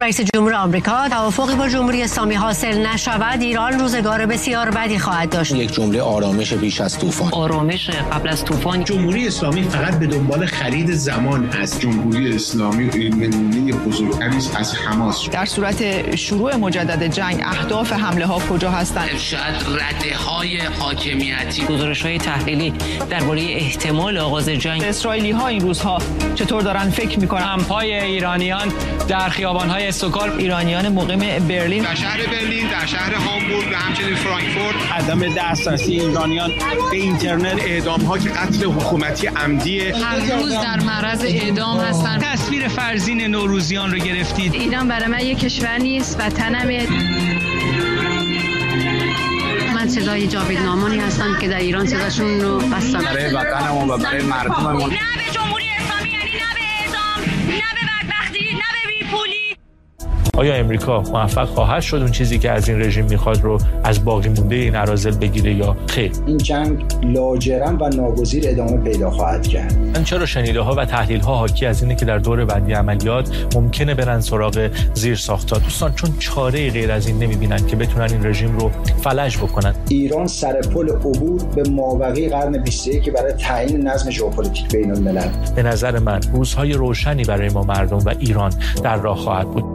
رئیس جمهور آمریکا توافقی با جمهوری اسلامی حاصل نشود ایران روزگار بسیار بدی خواهد داشت. یک جمله آرامش بیش از طوفان. آرامش قبل از طوفان. جمهوری اسلامی فقط به دنبال خرید زمان است. جمهوری اسلامی نمونه بزرگتری است از حماس. در صورت شروع مجدد جنگ اهداف حمله ها کجا هستند؟ ارشاد رده‌های حاکمیتی. گزارش‌های تحلیلی درباره احتمال آغاز جنگ. اسرائیلی‌ها این روزها چطور دارن فکر می‌کنن؟ کمپ‌های ایرانیان در خیابان‌های استکهلم، ایرانیان مقیم برلین، در شهر برلین، در شهر هامبورگ و همچنین فرانکفورت، عدم دسترسی ایرانیان به اینترنت، اعدام‌ها که قتل حکومتی عمدیه، هر روز در معرض اعدام هستند. تصویر فرزین نوروزیان رو گرفتید. ایران برای من یک کشور نیست، وطنمه. من صدای جاوید نامانی هستم که در ایران صداشون رو بستن. برای وطنمون و برای مردممون. نه به جمهوری اسلامی، یعنی نه به اعدام، نه به بدبختی، نه به بیپولی. آیا امریکا موفق خواهد شد اون چیزی که از این رژیم میخواد رو از باقی مونده این اراذل بگیره یا خیر؟ این جنگ لاجرم و ناگزیر ادامه پیدا خواهد کرد. من چرا شنیده‌ها و تحلیل‌ها حاکی از اینه که در دور بعدی عملیات ممکنه برن سراغ زیرساخت‌ها. دوستان چون چاره غیر از این نمی‌بینن که بتونن این رژیم رو فلج بکنن. ایران سر پل عبور به مابقی قرن 21 برای تعیین نظم ژئوپلیتیک بین‌الملل. به نظر من روزهای روشنی برای ما مردم و ایران در راه خواهد بود.